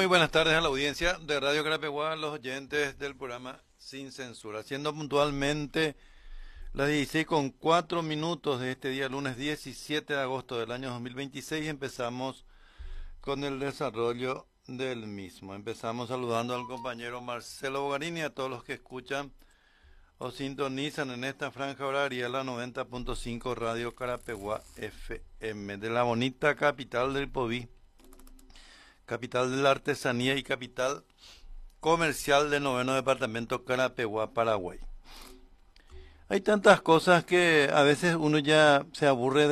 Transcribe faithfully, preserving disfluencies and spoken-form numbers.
Muy buenas tardes a la audiencia de Radio Carapeguá, a los oyentes del programa Sin Censura. Siendo puntualmente las dieciséis con cuatro minutos de este día, lunes diecisiete de agosto del año dos mil veintiséis, empezamos con el desarrollo del mismo. Empezamos saludando al compañero Marcelo Bogarini y a todos los que escuchan o sintonizan en esta franja horaria la noventa punto cinco Radio Carapeguá F M de la bonita capital del Poví, capital de la artesanía y capital comercial del noveno departamento Carapeguá, Paraguay. Hay tantas cosas que a veces uno ya se aburre